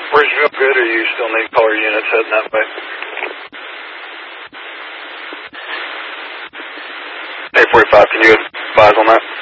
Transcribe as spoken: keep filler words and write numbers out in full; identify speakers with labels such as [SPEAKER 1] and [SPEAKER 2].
[SPEAKER 1] Bridgeville good, or you still need color units heading that way? eight forty-five, can you advise on that?